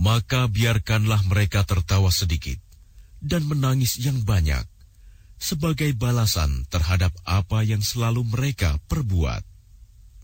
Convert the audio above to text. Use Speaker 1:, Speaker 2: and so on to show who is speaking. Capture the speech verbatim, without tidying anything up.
Speaker 1: Maka biarkanlah mereka tertawa sedikit dan menangis yang banyak sebagai balasan terhadap apa yang selalu mereka perbuat.